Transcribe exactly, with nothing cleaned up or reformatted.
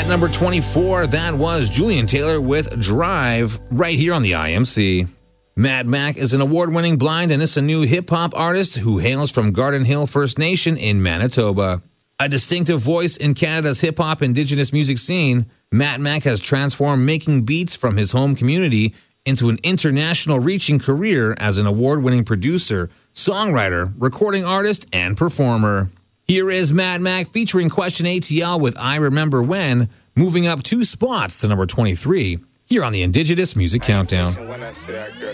number twenty-four, that was Julian Taylor with Drive, right here on the I M C. Mad Mac is an award-winning blind and is a new hip-hop artist who hails from Garden Hill First Nation in Manitoba. A distinctive voice in Canada's hip-hop indigenous music scene, Mad Mac has transformed making beats from his home community into an international-reaching career as an award-winning producer, songwriter, recording artist, and performer. Here is Mad Mac featuring Question A T L with I Remember When, moving up two spots to number twenty-three, here on the Indigenous Music Countdown.